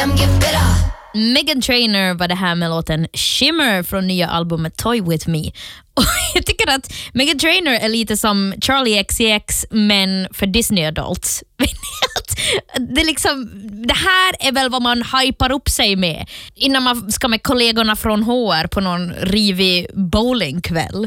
them get bitter. Meghan Trainor var det här med låten Shimmer från nya albumet Toy With Me. Och jag tycker att Meghan Trainor är lite som Charlie XCX men för Disney adults. Det här är väl vad man hypar upp sig med innan man ska med kollegorna från HR på någon rivig bowlingkväll.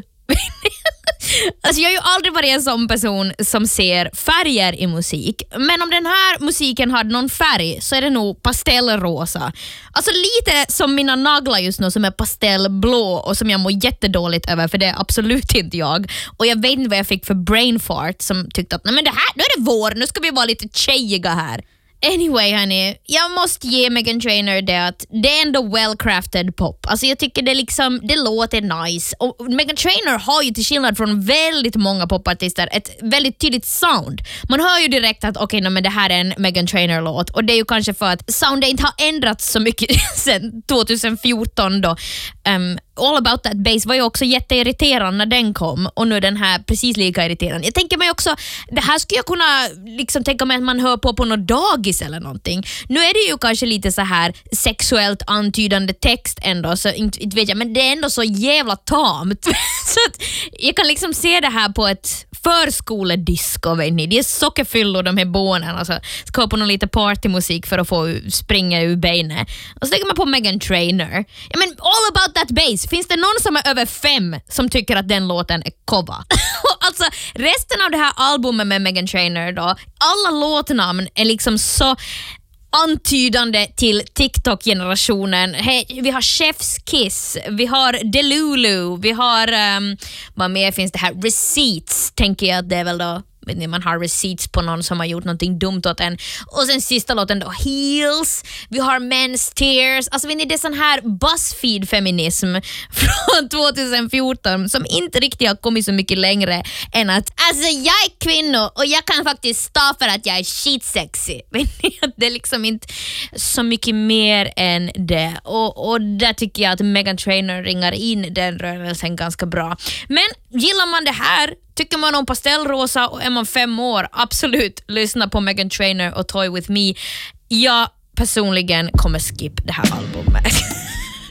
Alltså jag har ju aldrig varit en sån person som ser färger i musik. Men om den här musiken hade någon färg så är det nog pastellrosa. Alltså lite som mina naglar just nu som är pastellblå och som jag mår jättedåligt över för det är absolut inte jag. Och jag vet inte vad jag fick för brain fart som tyckte att nej men det här, nu är det vår, nu ska vi vara lite tjejiga här. Anyway hörni, jag måste ge Meghan Trainor det att det är ändå well-crafted pop. Alltså jag tycker det låter nice. Och Meghan Trainor har ju till skillnad från väldigt många popartister ett väldigt tydligt sound. Man hör ju direkt att okej, men det här är en Meghan Trainor-låt. Och det är ju kanske för att soundet inte har ändrats så mycket sedan 2014 då. All About That Bass var ju också jätteirriterande när den kom och nu är den här precis lika irriterande. Jag tänker mig också, det här skulle jag kunna liksom tänka mig att man hör på något dagis eller någonting. Nu är det ju kanske lite så här sexuellt antydande text ändå, så inte vet jag, men det är ändå så jävla tamt. Så att jag kan liksom se det här på ett förskoledisco, vet ni. Det är sockerfyllor de här bånen, alltså ska ha på någon lite partymusik för att få springa ur benet. Och så tänker man på Meghan Trainor. Ja, men All About That Bass, finns det någon som är över 5 som tycker att den låten är kova? Alltså resten av det här albumet med Meghan Trainor då, alla låtnamn är liksom så antydande till TikTok-generationen. Hey, vi har Chef's Kiss, vi har Delulu, vi har vad mer finns det här? Receipts, tänker jag att det är väl då man har receipts på någon som har gjort någonting dumt åt en. Och sen sista låten då, Heels. Vi har Men's Tears. Alltså vet ni, det är sån här BuzzFeed-feminism från 2014 som inte riktigt har kommit så mycket längre än att alltså jag är kvinna och jag kan faktiskt stå för att jag är skitsexy. Vet ni, det är liksom inte så mycket mer än det. Och där tycker jag att Meghan Trainor ringar in den rörelsen ganska bra. Men gillar man det här, tycker man om pastellrosa och är man 5 år, absolut lyssna på Meghan Trainor och Toy With Me. Jag personligen kommer skip det här albumet.